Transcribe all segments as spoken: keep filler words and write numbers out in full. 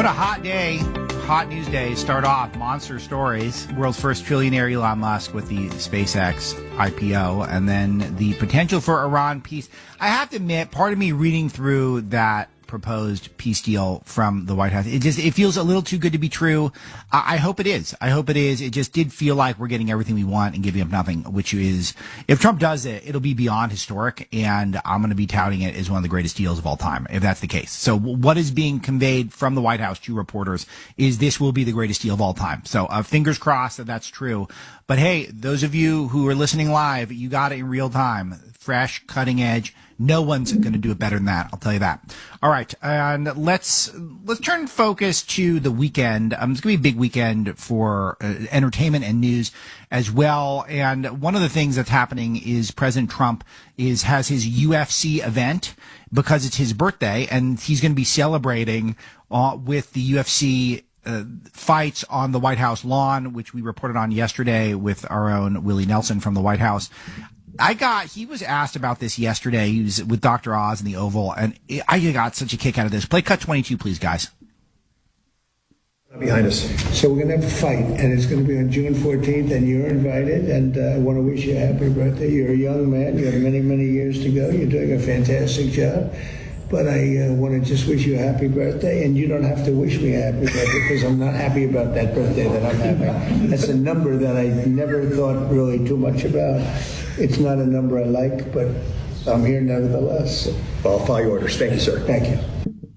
What a hot day, hot news day. Start off, monster stories. World's first trillionaire Elon Musk with the SpaceX I P O, and then the potential for Iran peace. I have to admit, part of me reading through that proposed peace deal from the White House, it just, it feels a little too good to be true. I, I hope it is. I hope it is. It just did feel like we're getting everything we want and giving up nothing, which is, if Trump does it, it'll be beyond historic, and I'm going to be touting it as one of the greatest deals of all time, if that's the case. So what is being conveyed from the White House to reporters is this will be the greatest deal of all time. So uh, fingers crossed that that's true. But hey, those of you who are listening live, you got it in real time. Fresh, cutting edge. No one's going to do it better than that. I'll tell you that. All right. And let's, let's turn focus to the weekend. Um, it's going to be a big weekend for uh, entertainment and news as well. And one of the things that's happening is President Trump is, has his U F C event because it's his birthday, and he's going to be celebrating uh, with the U F C Uh, fights on the White House lawn, which we reported on yesterday with our own Willie Nelson from the White House. I got, he was asked about this yesterday. He was with Doctor Oz in the Oval, and I got such a kick out of this. Play cut twenty-two, please, guys. Behind us. So we're going to have a fight, and it's going to be on June fourteenth, and you're invited, and uh, I want to wish you a happy birthday. You're a young man. You have many, many years to go. You're doing a fantastic job. But I uh, want to just wish you a happy birthday, and you don't have to wish me a happy birthday because I'm not happy about that birthday that I'm having. That's a number that I never thought really too much about. It's not a number I like, but I'm here nevertheless. Well, I'll follow your orders. Thank you, sir. Thank you.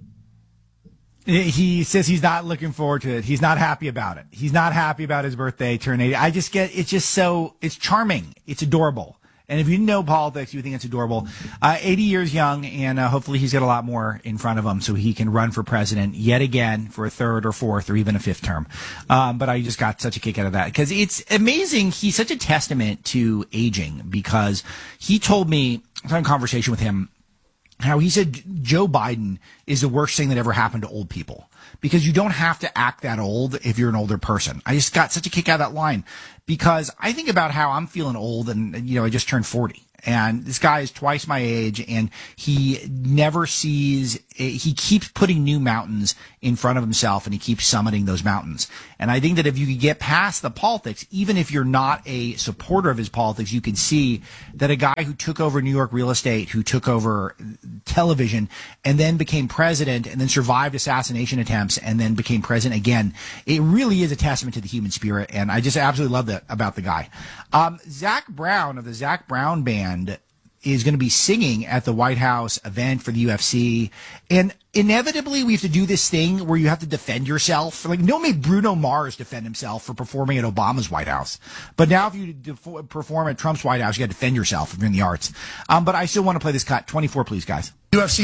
He says he's not looking forward to it. He's not happy about it. He's not happy about his birthday turn eighty. I just get, it's just so, it's charming. It's adorable. And if you know politics, you would think it's adorable. Uh, eighty years young, and uh, hopefully he's got a lot more in front of him so he can run for president yet again for a third or fourth or even a fifth term. Um, but I just got such a kick out of that because it's amazing. He's such a testament to aging because he told me, I had a conversation with him, how he said Joe Biden is the worst thing that ever happened to old people because you don't have to act that old if you're an older person. I just got such a kick out of that line because I think about how I'm feeling old and, you know, I just turned forty. And this guy is twice my age, and he never sees, he keeps putting new mountains in front of himself, and he keeps summiting those mountains. And I think that if you could get past the politics, even if you're not a supporter of his politics, you can see that a guy who took over New York real estate, who took over television, and then became president, and then survived assassination attempts, and then became president again, it really is a testament to the human spirit, and I just absolutely love that about the guy. Um, Zach Brown of the Zach Brown Band is going to be singing at the White House event for the U F C. And inevitably we have to do this thing where you have to defend yourself. Like, no one made Bruno Mars defend himself for performing at Obama's White House. But now if you def- perform at Trump's White House, you got to defend yourself if you're in the arts. Um, but I still want to play this cut. twenty-four, please, guys. U F C